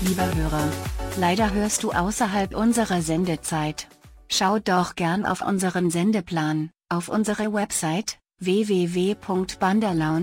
Lieber Hörer, leider hörst du außerhalb unserer Sendezeit. Schau doch gern auf unseren Sendeplan, auf unsere Website www.banderlounge.de.